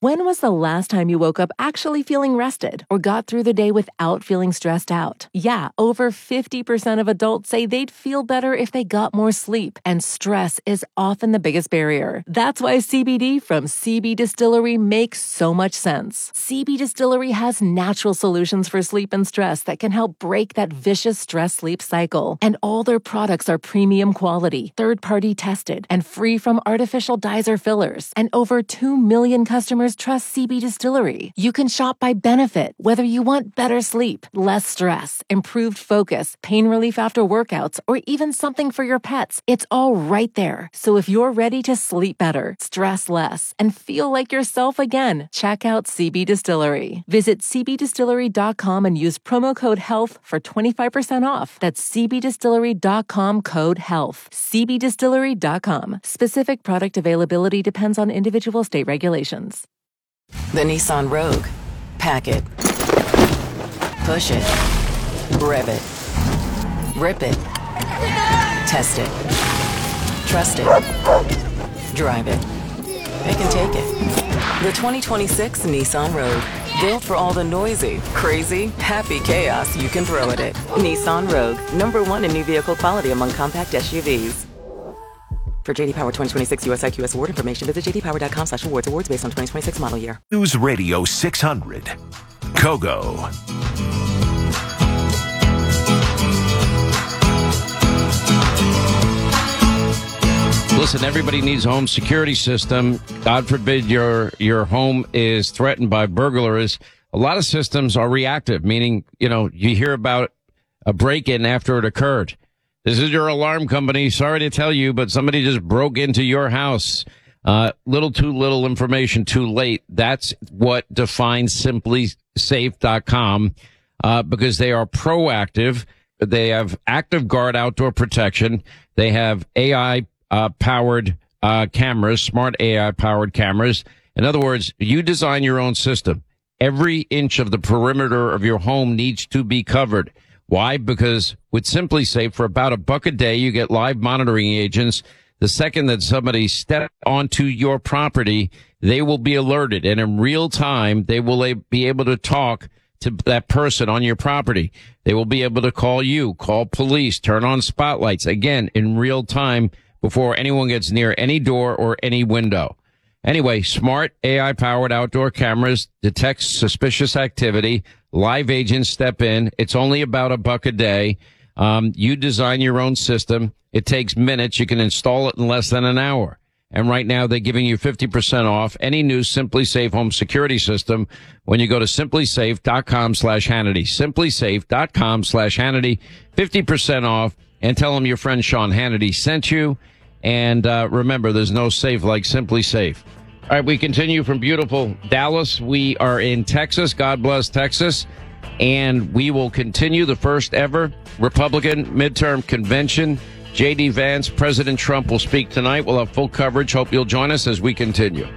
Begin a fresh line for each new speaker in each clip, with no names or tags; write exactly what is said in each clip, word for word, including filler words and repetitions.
When was the last time you woke up actually feeling rested or got through the day without feeling stressed out? Yeah, over fifty percent of adults say they'd feel better if they got more sleep, and stress is often the biggest barrier. That's why C B D from C B Distillery makes so much sense. C B Distillery has natural solutions for sleep and stress that can help break that vicious stress-sleep cycle. And all their products are premium quality, third-party tested, and free from artificial dyes or fillers. And over two million customers trust C B Distillery. You can shop by benefit, whether you want better sleep, less stress, improved focus, pain relief after workouts, or even something for your pets. It's all right there. So if you're ready to sleep better, stress less, and feel like yourself again, check out C B Distillery. Visit c b distillery dot com and use promo code HEALTH for twenty-five percent off. That's c b distillery dot com code HEALTH. c b distillery dot com. Specific product availability depends on individual state regulations.
The Nissan Rogue. Pack it. Push it. Rev it. Rip it. Test it. Trust it. Drive it. It can take it. The twenty twenty-six Nissan Rogue. Built for all the noisy, crazy, happy chaos you can throw at it. Nissan Rogue. Number one in new vehicle quality among compact S U Vs. For J D Power twenty twenty-six U S I Q S award information, visit j d power dot com slash awards. Awards based on twenty twenty-six model year.
News Radio six hundred. Kogo.
Listen, everybody needs a home security system. God forbid your your home is threatened by burglars. A lot of systems are reactive, meaning, you know, you hear about a break-in after it occurred. This is your alarm company. Sorry to tell you, but somebody just broke into your house. Uh, little too little information too late. That's what defines simply safe dot com, uh, because they are proactive. They have Active Guard outdoor protection. They have A I uh, powered uh, cameras, smart A I powered cameras. In other words, you design your own system. Every inch of the perimeter of your home needs to be covered. Why? Because with SimpliSafe, for about a buck a day, you get live monitoring agents. The second that somebody steps onto your property, they will be alerted. And in real time, they will be able to talk to that person on your property. They will be able to call you, call police, turn on spotlights, again, in real time before anyone gets near any door or any window. Anyway, smart A I-powered outdoor cameras detect suspicious activity. Live agents step in. It's only about a buck a day. Um, you design your own system. It takes minutes. You can install it in less than an hour. And right now, they're giving you fifty percent off any new SimpliSafe home security system when you go to simply safe dot com slash Hannity. simply safe dot com slash Hannity. fifty percent off. And tell them your friend Sean Hannity sent you. And uh, remember, there's no safe like SimpliSafe. All right, we continue from beautiful Dallas. We are in Texas. God bless Texas. And we will continue the first ever Republican midterm convention. J D. Vance, President Trump will speak tonight. We'll have full coverage. Hope you'll join us as we continue.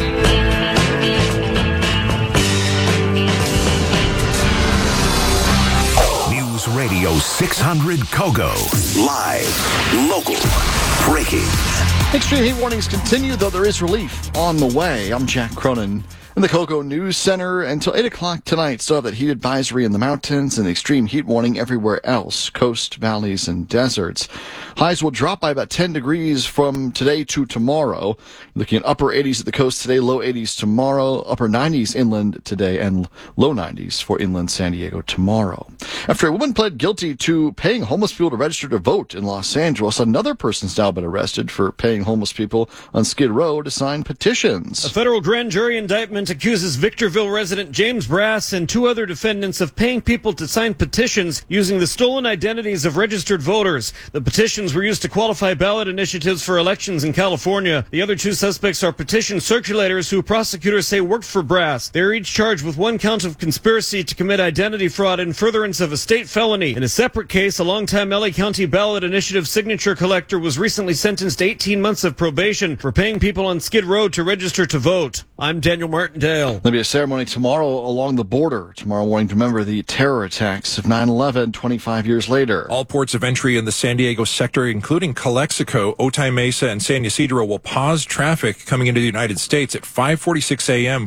News Radio six hundred Kogo. Live, local, breaking.
Extreme heat warnings continue, though there is relief on the way. I'm Jack Cronin in the Kogo News Center until eight o'clock tonight. Still have that heat advisory in the mountains and extreme heat warning everywhere else, coast, valleys, and deserts. Highs will drop by about ten degrees from today to tomorrow. Looking at upper eighties at the coast today, low eighties tomorrow, upper nineties inland today, and low nineties for inland San Diego tomorrow. After a woman pled guilty to paying homeless people to register to vote in Los Angeles, another person's now been arrested for paying homeless people on Skid Row to sign petitions.
A federal grand jury indictment accuses Victorville resident James Brass and two other defendants of paying people to sign petitions using the stolen identities of registered voters. The petitions were used to qualify ballot initiatives for elections in California. The other two suspects are petition circulators who prosecutors say worked for Brass. They are each charged with one count of conspiracy to commit identity fraud in furtherance of a state felony. In a separate case, a longtime L A County ballot initiative signature collector was recently sentenced to eighteen months of probation for paying people on Skid Row to register to vote. I'm Daniel Martindale.
There'll be a ceremony tomorrow along the border. Tomorrow morning to remember the terror attacks of nine eleven twenty-five years later.
All ports of entry in the San Diego sector, including Calexico, Otay Mesa, and San Ysidro, will pause traffic coming into the United States at five forty-six a.m.